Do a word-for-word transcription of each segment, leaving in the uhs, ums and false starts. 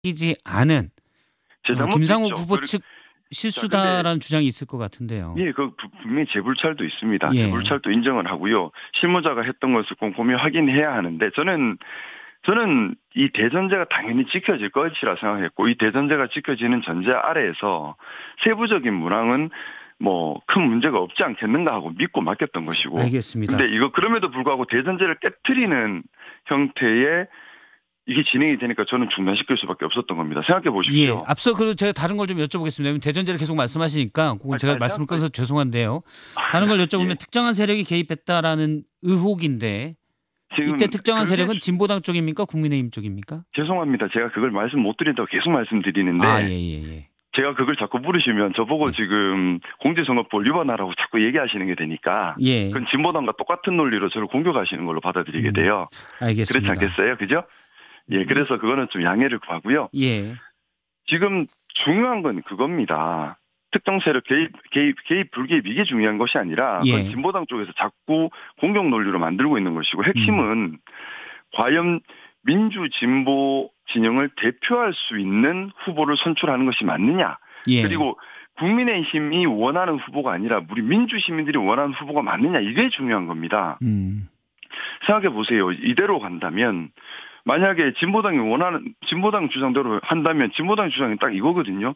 이지 않은 제 어, 김상욱 잘못도 후보 있죠. 측 실수다라는 자, 근데, 주장이 있을 것 같은데요. 예, 그 분명히 재불찰도 있습니다. 예. 재불찰도 인정을 하고요. 실무자가 했던 것을 꼼꼼히 확인해야 하는데 저는 저는 이 대전제가 당연히 지켜질 것이라 생각했고 이 대전제가 지켜지는 전제 아래에서 세부적인 문항은 뭐 큰 문제가 없지 않겠는가 하고 믿고 맡겼던 것이고. 알겠습니다. 근데 이거 그럼에도 불구하고 대전제를 깨트리는 형태의 이게 진행이 되니까 저는 중단시킬 수밖에 없었던 겁니다. 생각해 보십시오. 예, 앞서 그 제가 다른 걸 좀 여쭤보겠습니다. 대전제를 계속 말씀하시니까 그건 아, 제가 잘 말씀을 생각해- 끊어서 죄송한데요. 다른 걸 여쭤보면 예. 특정한 세력이 개입했다라는 의혹인데 지금 이때 특정한 그게 세력은 진보당 쪽입니까? 국민의힘 쪽입니까? 죄송합니다. 제가 그걸 말씀 못 드린다고 계속 말씀드리는데 아, 예, 예, 예. 제가 그걸 자꾸 물으시면 저보고 네. 지금 공직선거법 위반하라고 자꾸 얘기하시는 게 되니까 예. 그건 진보당과 똑같은 논리로 저를 공격하시는 걸로 받아들이게 음, 돼요. 알겠습니다. 그렇지 않겠어요? 그죠? 예, 그래서 그거는 좀 양해를 구하고요. 예. 지금 중요한 건 그겁니다. 특정 세력 개입, 개입, 개입, 불개입 이게 중요한 것이 아니라 그건 예. 진보당 쪽에서 자꾸 공격 논리로 만들고 있는 것이고 핵심은 음. 과연 민주 진보 진영을 대표할 수 있는 후보를 선출하는 것이 맞느냐. 예. 그리고 국민의힘이 원하는 후보가 아니라 우리 민주 시민들이 원하는 후보가 맞느냐. 이게 중요한 겁니다. 음. 생각해 보세요. 이대로 간다면 만약에 진보당이 원하는 진보당 주장대로 한다면 진보당 주장이 딱 이거거든요.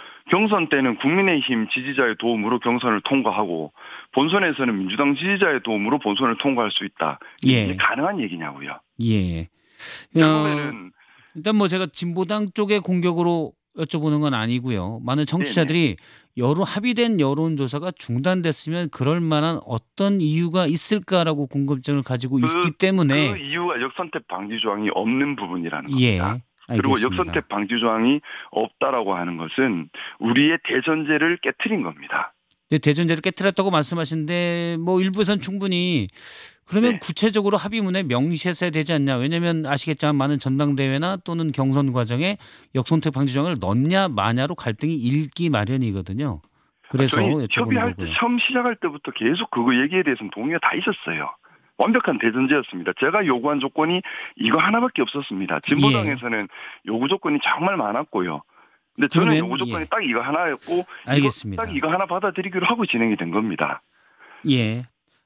경선 때는 국민의힘 지지자의 도움으로 경선을 통과하고 본선에서는 민주당 지지자의 도움으로 본선을 통과할 수 있다. 이게 예. 가능한 얘기냐고요. 예. 어, 결국에는 일단 뭐 제가 진보당 쪽의 공격으로 여쭤보는 건 아니고요. 많은 청취자들이 여러 합의된 여론조사가 중단됐으면 그럴 만한 어떤 이유가 있을까라고 궁금증을 가지고 그, 있기 때문에 그 이유가 역선택 방지 조항이 없는 부분이라는 예. 겁니다. 알겠습니다. 그리고 역선택 방지 조항이 없다라고 하는 것은 우리의 대전제를 깨트린 겁니다. 근데 대전제를 깨트렸다고 말씀하시는데 뭐 일부에서는 충분히 그러면 네. 구체적으로 합의문에 명시했어야 되지 않냐. 왜냐하면 아시겠지만 많은 전당대회나 또는 경선 과정에 역선택 방지 조항을 넣냐 마냐로 갈등이 일기 마련이거든요. 그래서 저희 여쭤보는 협의할 때 거고요. 처음 시작할 때부터 계속 그 얘기에 대해서는 동의가 다 있었어요. 완벽한 대전제였습니다. 제가 요구한 조건이 이거 하나밖에 없었습니다. 진보당에서는 요구 조건이 정말 많았고요. 근데 저는 그러면, 요구 조건이 예. 딱 이거 하나였고 알겠습니다. 이거, 딱 이거 하나 받아들이기로 하고 진행이 된 겁니다. 예.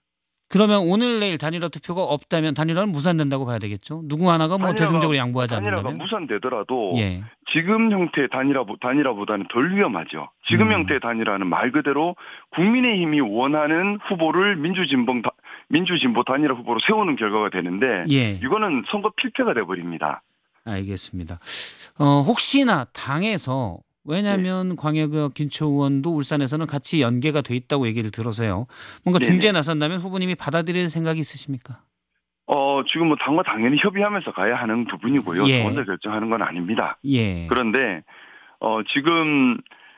그러면 오늘 내일 단일화 투표가 없다면 단일화는 무산된다고 봐야 되겠죠. 누구 하나가 뭐 단일화가- 대승적으로 양보하지 단일화가 않는다면. 무산되더라도 예. 지금 형태의 단일화, 단일화보다는 덜 위험하죠. 지금 음. 형태의 단일화는 말 그대로 국민의힘이 원하는 후보를 민주진보, 민주진보 단일화 후보로 세우는 결과가 되는데 예. 이거는 선거 필패가 돼버립니다. 알겠습니다. 어, 혹시나 당에서 왜냐하면 네. 광역의 김초 의원도 울산에서는 같이 연계가 돼 있다고 얘기를 들어서요. 뭔가 네네. 중재에 나선다면 후보님이 받아들일 생각이 있으십니까? 어, 지금 뭐 당과 당연히 협의하면서 가야 하는 부분이고요. 예. 저 혼자 결정하는 건 아닙니다. 예. 그런데 어, 지금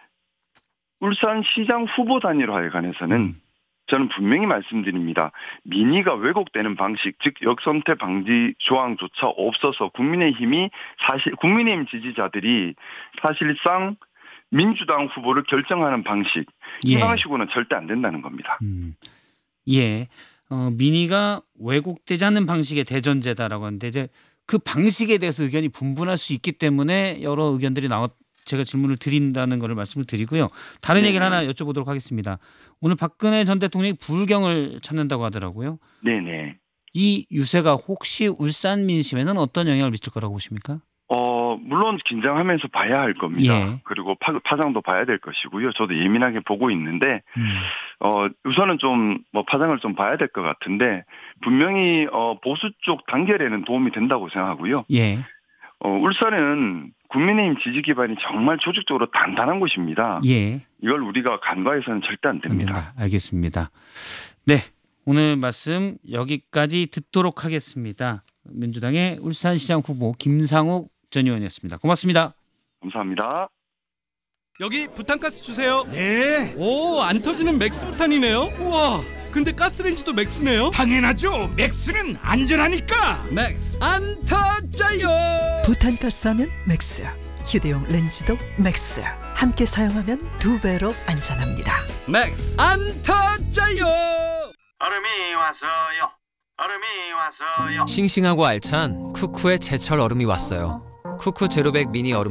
울산시장 후보 단일화에 관해서는 음. 저는 분명히 말씀드립니다. 민의가 왜곡되는 방식, 즉 역선택 방지 조항조차 없어서 국민의힘이 사실 국민의힘 지지자들이 사실상 민주당 후보를 결정하는 방식, 이 예. 방식으로는 절대 안 된다는 겁니다. 음. 예. 어, 민의가 왜곡되지 않는 방식의 대전제다라고 하는데 이제 그 방식에 대해서 의견이 분분할 수 있기 때문에 여러 의견들이 나왔. 제가 질문을 드린다는 것을 말씀을 드리고요. 다른 네. 얘기를 하나 여쭤보도록 하겠습니다. 오늘 박근혜 전 대통령이 불경을 찾는다고 하더라고요. 네네. 이 유세가 혹시 울산 민심에는 어떤 영향을 미칠 거라고 보십니까? 어, 물론 긴장하면서 봐야 할 겁니다. 예. 그리고 파, 파장도 봐야 될 것이고요. 저도 예민하게 보고 있는데, 음. 어, 우선은 좀, 뭐, 파장을 좀 봐야 될 것 같은데, 분명히, 어, 보수 쪽 단결에는 도움이 된다고 생각하고요. 예. 어, 울산은 국민의힘 지지 기반이 정말 조직적으로 단단한 곳입니다. 예. 이걸 우리가 간과해서는 절대 안 안 됩니다. 된다. 알겠습니다. 네. 오늘 말씀 여기까지 듣도록 하겠습니다. 민주당의 울산시장 후보 김상욱 전 의원이었습니다. 고맙습니다. 감사합니다. 여기 부탄가스 주세요. 네, 오, 안 터지는 맥스 부탄이네요. 우와, 근데 가스레인지도 맥스네요. 당연하죠. 맥스는 안전하니까. 맥스 안 터져요. 부탄가스 하면 맥스, 휴대용 렌즈도 맥스. 함께 사용하면 두 배로 안전합니다. 맥스 안 터져요. 얼음이 왔어요. 얼음이 왔어요. 싱싱하고 알찬 쿠쿠의 제철 얼음이 왔어요. 쿠쿠 제로백 미니 얼음